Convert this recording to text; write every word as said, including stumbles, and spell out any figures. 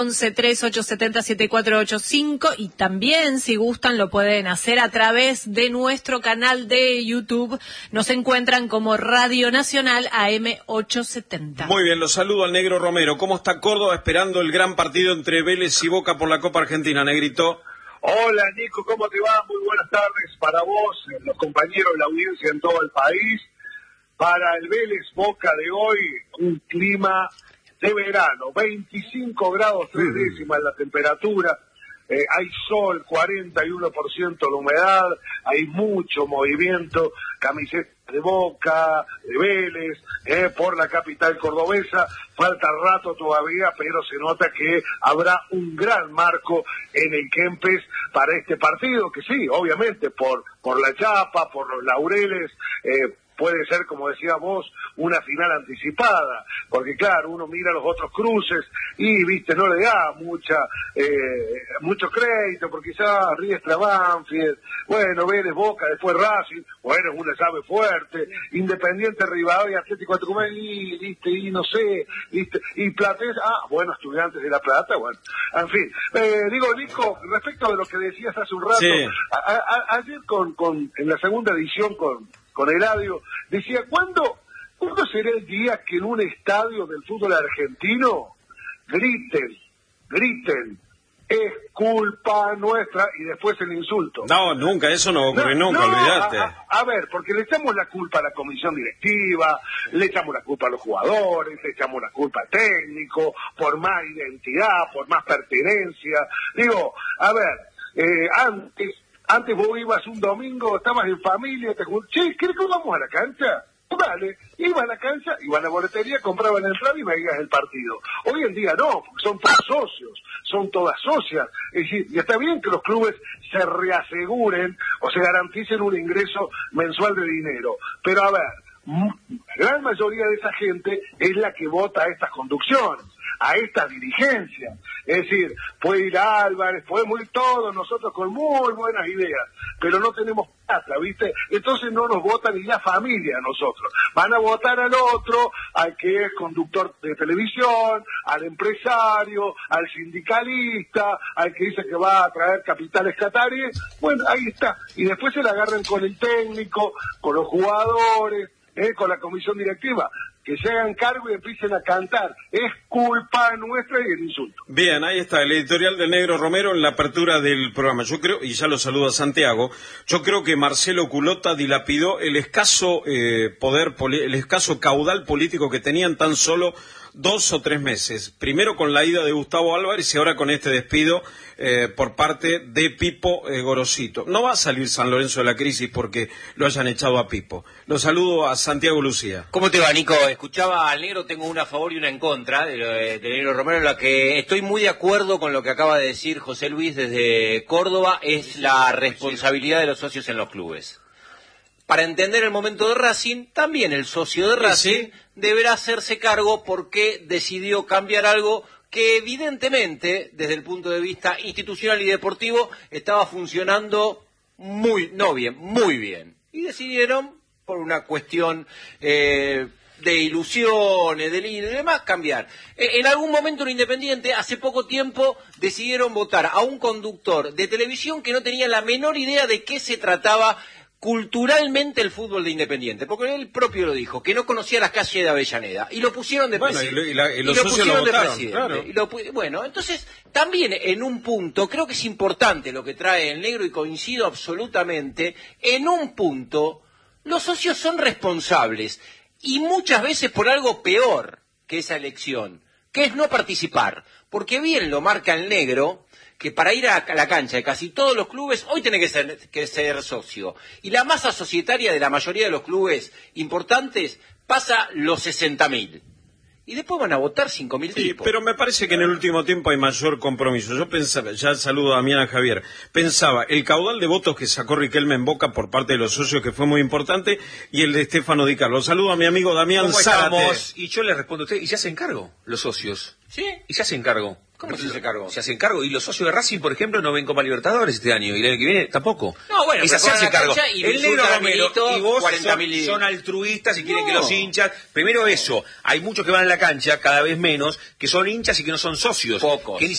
once tres ocho siete cero siete cuatro ocho cinco y también, si gustan, lo pueden hacer a través de nuestro canal de YouTube. Nos encuentran como Radio Nacional A M ochocientos setenta. Muy bien, los saludo al Negro Romero. ¿Cómo está Córdoba esperando el gran partido entre Vélez y Boca por la Copa Argentina, Negrito? Hola, Nico, ¿cómo te va? Muy buenas tardes para vos, los compañeros, la audiencia en todo el país. Para el Vélez Boca de hoy, un clima de verano, veinticinco grados tres décimas la temperatura, eh, hay sol, cuarenta y uno por ciento de humedad, hay mucho movimiento, camisetas de Boca, de Vélez, eh, por la capital cordobesa, falta rato todavía, pero se nota que habrá un gran marco en el Kempes para este partido, que sí, obviamente, por, por la chapa, por los laureles, eh, puede ser, como decía vos, una final anticipada, porque claro, uno mira los otros cruces y, viste, no le da mucha eh, mucho crédito, porque ya Riestra, Banfield, bueno, Vélez, Boca, después Racing, bueno, es una llave fuerte, Independiente, Rivadavia, Atlético de Tucumán, y, viste, y no sé, viste, y Platense, ah, bueno, Estudiantes de La Plata, bueno, en fin. Eh, digo, Nico, respecto de lo que decías hace un rato, sí. a, a, ayer con, con, en la segunda edición con con Eladio, decía, ¿cuándo, ¿cuándo será el día que en un estadio del fútbol argentino griten, griten, es culpa nuestra, y después el insulto? No, nunca, eso no ocurre no, nunca, no, olvidate. A, a, a ver, porque le echamos la culpa a la comisión directiva, le echamos la culpa a los jugadores, le echamos la culpa al técnico, por más identidad, por más pertenencia. Digo, a ver, eh, antes... Antes vos ibas un domingo, estabas en familia, te juntabas, che, ¿querés que vamos a la cancha? Vale, iba a la cancha, iba a la boletería, compraban el entrada y veías el partido. Hoy en día no, porque son todos socios, son todas socias. Es decir, y está bien que los clubes se reaseguren o se garanticen un ingreso mensual de dinero. Pero a ver, la gran mayoría de esa gente es la que vota a estas conducciones, a estas dirigencias. Es decir, puede ir Álvarez, podemos ir todos nosotros con muy buenas ideas, pero no tenemos plata, ¿viste? Entonces no nos vota ni la familia a nosotros. Van a votar al otro, al que es conductor de televisión, al empresario, al sindicalista, al que dice que va a traer capitales cataríes. Bueno, ahí está. Y después se la agarran con el técnico, con los jugadores, eh, con la comisión directiva. Que se hagan cargo y empiecen a cantar. Es culpa nuestra y el insulto. Bien, ahí está el editorial del Negro Romero en la apertura del programa. Yo creo, y ya lo saludo a Santiago, yo creo que Marcelo Culota dilapidó el escaso eh, poder, el escaso caudal político que tenían tan solo dos o tres meses. Primero con la ida de Gustavo Álvarez y ahora con este despido eh, por parte de Pipo eh, Gorosito. No va a salir San Lorenzo de la crisis porque lo hayan echado a Pipo. Lo saludo a Santiago Lucía. ¿Cómo te va, Nico? Escuchaba al Negro, tengo una a favor y una en contra de, de, de Negro Romero, en la que estoy muy de acuerdo con lo que acaba de decir José Luis desde Córdoba, es la responsabilidad de los socios en los clubes. Para entender el momento de Racing, también el socio de Racing sí, sí. deberá hacerse cargo porque decidió cambiar algo que evidentemente, desde el punto de vista institucional y deportivo, estaba funcionando muy, no bien, muy bien. Y decidieron, por una cuestión eh, de ilusiones, de línea y demás, cambiar. En algún momento en Independiente, hace poco tiempo, decidieron votar a un conductor de televisión que no tenía la menor idea de qué se trataba culturalmente el fútbol de Independiente, porque él propio lo dijo, que no conocía las calles de Avellaneda, y lo pusieron de bueno, presidente. Y, la, y los y lo socios pusieron lo votaron, de presidente. Claro. Y lo, bueno, entonces, también en un punto, creo que es importante lo que trae el Negro, y coincido absolutamente, en un punto, los socios son responsables, y muchas veces por algo peor que esa elección, que es no participar, porque bien lo marca el Negro, que para ir a la cancha de casi todos los clubes, hoy tiene que ser, que ser socio. Y la masa societaria de la mayoría de los clubes importantes pasa los sesenta mil. Y después van a votar cinco mil sí, tipos. Pero me parece que en el último tiempo hay mayor compromiso. Yo pensaba, ya saludo a Damián, a Javier, pensaba, el caudal de votos que sacó Riquelme en Boca por parte de los socios, que fue muy importante, y el de Estefano Di Carlo. Saludo a mi amigo Damián ¿Cómo Zárate. estamos? Y yo le respondo a usted, y se hacen cargo los socios. ¿Sí? Y se hacen cargo. ¿Cómo se hace cargo? Se hacen cargo. Y los socios de Racing, por ejemplo, no ven Copa Libertadores este año. Y el año que viene tampoco. No, bueno, y se hacen cargo. Y el Negro Romero Milito, y vos cuarenta son, mil... son altruistas y quieren no. que los hinchas... Primero eso. Hay muchos que van a la cancha, cada vez menos, que son hinchas y que no son socios. Pocos. Que ni